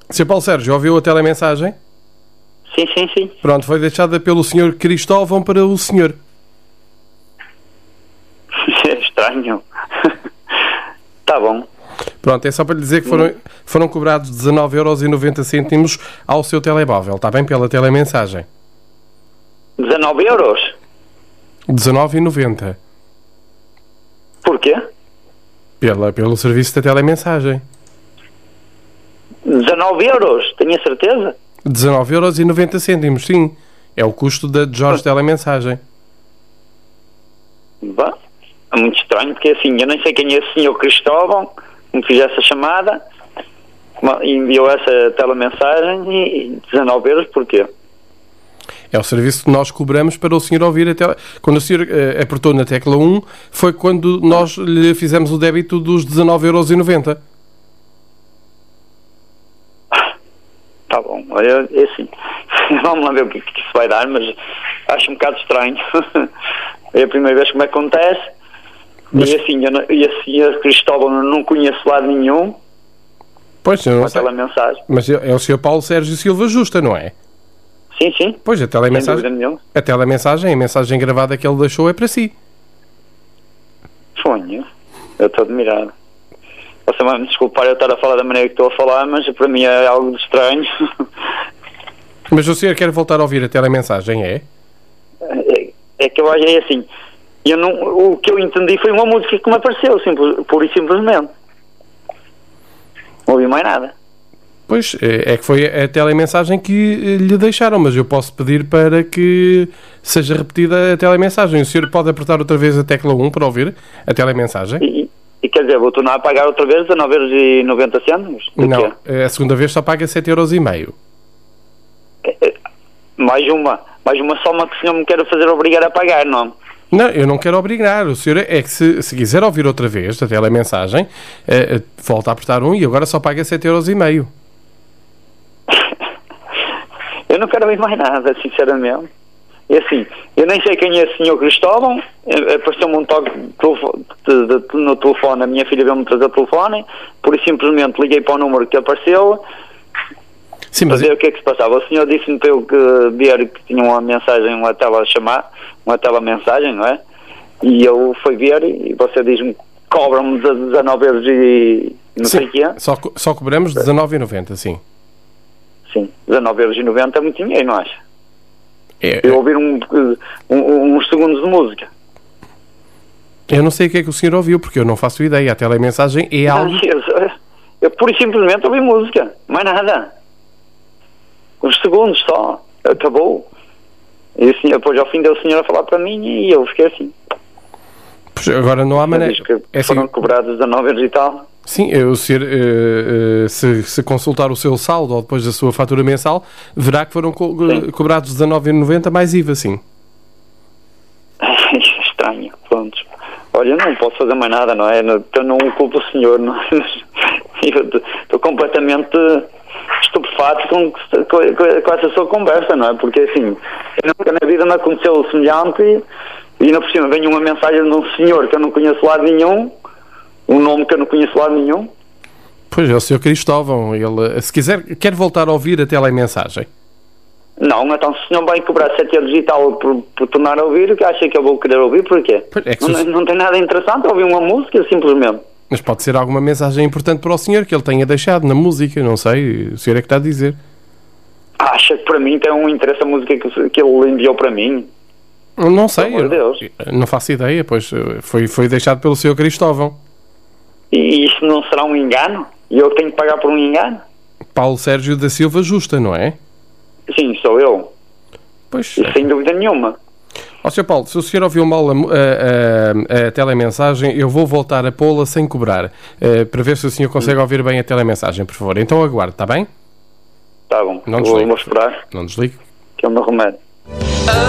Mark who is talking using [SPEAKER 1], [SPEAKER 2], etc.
[SPEAKER 1] Sr. Paulo Sérgio, ouviu a telemensagem?
[SPEAKER 2] Sim.
[SPEAKER 1] Pronto, foi deixada pelo Sr. Cristóvão para o senhor.
[SPEAKER 2] É estranho. Tá bom.
[SPEAKER 1] Pronto, é só para lhe dizer que foram cobrados 19,90€ ao seu telemóvel, está bem? Pela telemensagem.
[SPEAKER 2] 19 euros?
[SPEAKER 1] 19,90.
[SPEAKER 2] Porquê?
[SPEAKER 1] Pelo serviço da telemensagem.
[SPEAKER 2] 19 euros? Tenho a certeza?
[SPEAKER 1] 19,90€, sim. É o custo da Jorge Telemensagem.
[SPEAKER 2] Bom, é muito estranho, porque assim, eu nem sei quem é esse senhor Cristóvão, que me fez essa chamada, enviou essa telemensagem e 19 euros, porquê?
[SPEAKER 1] É o serviço que nós cobramos para o senhor ouvir a Quando o senhor apertou na tecla 1, foi quando nós lhe fizemos o débito dos 19,90€.
[SPEAKER 2] Tá bom, olha, é assim, vamos lá ver o que isso vai dar, mas acho um bocado estranho. É a primeira vez que me acontece. Mas... E assim, esse Cristóvão eu não conheço lado nenhum.
[SPEAKER 1] Pois, eu não sei.
[SPEAKER 2] Telemensagem.
[SPEAKER 1] Mas é o Sr. Paulo Sérgio Silva Justa, não é?
[SPEAKER 2] Sim.
[SPEAKER 1] Pois, a telemensagem, a mensagem gravada que ele deixou é para si.
[SPEAKER 2] Sonho. Eu estou admirado. Você vai me desculpar eu estar a falar da maneira que estou a falar, mas para mim é algo de estranho.
[SPEAKER 1] Mas o senhor quer voltar a ouvir a telemensagem, é?
[SPEAKER 2] É que eu acho assim, o que eu entendi foi uma música que me apareceu, pura e simplesmente. Não ouvi mais nada.
[SPEAKER 1] Pois, é que foi a telemensagem que lhe deixaram, mas eu posso pedir para que seja repetida a telemensagem. O senhor pode apertar outra vez a tecla 1 para ouvir a telemensagem?
[SPEAKER 2] E quer dizer, vou tornar a pagar outra vez 19,90€?
[SPEAKER 1] Não, a segunda vez só paga 7,5€.
[SPEAKER 2] Mais uma soma que o senhor me quer fazer obrigar a pagar, não?
[SPEAKER 1] Não, eu não quero obrigar. O senhor é que se quiser ouvir outra vez a telemensagem, volta a apertar 1 e agora só paga 7,5€.
[SPEAKER 2] Eu não quero ouvir mais nada, sinceramente. E assim, eu nem sei quem é esse senhor Cristóvão, apareceu-me um toque no telefone, a minha filha veio-me trazer o telefone, por isso simplesmente liguei para o número que apareceu. Sim, mas... para ver o que é que se passava. O senhor disse-me para eu ver que tinha uma mensagem, uma telemensagem, não é? E eu fui ver e você diz-me que cobram-me 19€ e não sei o que é.
[SPEAKER 1] Só cobramos 19,90€, sim.
[SPEAKER 2] Sim, 19,90€ é muito dinheiro, não acha?
[SPEAKER 1] É.
[SPEAKER 2] Eu ouvir uns segundos de música.
[SPEAKER 1] Eu não sei o que é que o senhor ouviu, porque eu não faço ideia. A telemensagem é algo...
[SPEAKER 2] Eu pura e simplesmente ouvi música, mais nada. Uns segundos só, acabou. E o senhor, depois ao fim deu o senhor a falar para mim e eu fiquei assim.
[SPEAKER 1] Pois agora não há maneira.
[SPEAKER 2] Foram cobrados 19€ e tal.
[SPEAKER 1] Sim, o senhor, se consultar o seu saldo ou depois da sua fatura mensal, verá que foram cobrados 19,90€ mais IVA, sim.
[SPEAKER 2] Estranho, pronto. Olha, eu não posso fazer mais nada, não é? Eu não culpo o senhor, não é? Eu estou completamente estupefato com essa sua conversa, não é? Porque assim, nunca na vida me aconteceu o semelhante e ainda por cima vem uma mensagem de um senhor que eu não conheço lado nenhum, um nome que eu não conheço lado nenhum.
[SPEAKER 1] Pois é, o Sr. Cristóvão, ele, se quiser, quer voltar a ouvir a telemensagem?
[SPEAKER 2] Não, então se o senhor vai cobrar 7€ e tal por tornar a ouvir, o que acha que eu vou querer ouvir, porquê? Não tem nada interessante ouvir uma música, simplesmente.
[SPEAKER 1] Mas pode ser alguma mensagem importante para o senhor que ele tenha deixado na música, não sei, o senhor é que está a dizer.
[SPEAKER 2] Acha que para mim tem um interesse a música que ele enviou para mim?
[SPEAKER 1] Não sei, não faço ideia, pois foi deixado pelo Sr. Cristóvão.
[SPEAKER 2] E isso não será um engano? E eu tenho que pagar por um engano?
[SPEAKER 1] Paulo Sérgio da Silva Justa, não é?
[SPEAKER 2] Sim, sou eu.
[SPEAKER 1] Pois.
[SPEAKER 2] E sem dúvida nenhuma.
[SPEAKER 1] Sr. Paulo, se o senhor ouviu mal a telemensagem, eu vou voltar a pô-la sem cobrar, para ver se o senhor consegue ouvir bem a telemensagem, por favor. Então aguarde, está bem?
[SPEAKER 2] Está bom,
[SPEAKER 1] Não
[SPEAKER 2] vou esperar.
[SPEAKER 1] Não desligue.
[SPEAKER 2] Que é o meu remédio.